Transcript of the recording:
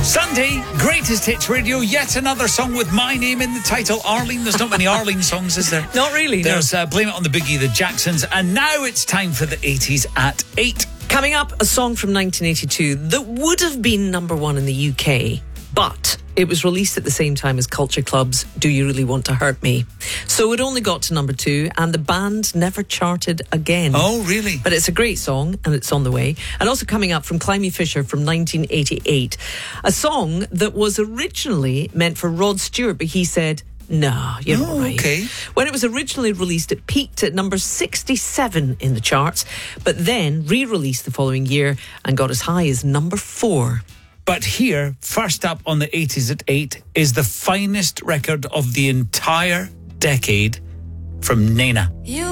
Sunday, Greatest Hits Radio, yet another song with my name in the title, Arlene. There's not many Arlene songs, is there? Not really, no. There's Blame It on the Boogie, the Jacksons, and now it's time for the 80s at 8. Coming up, a song from 1982 that would have been number one in the UK, but it was released at the same time as Culture Club's Do You Really Want to Hurt Me? So it only got to number 2 and the band never charted again. Oh, really? But it's a great song and it's on the way. And also coming up from Climie Fisher from 1988, a song that was originally meant for Rod Stewart, but he said, "No, you're all right." Okay. When it was originally released, it peaked at number 67 in the charts, but then re-released the following year and got as high as number 4. But here, first up on the 80s at 8, is the finest record of the entire decade from Nena. You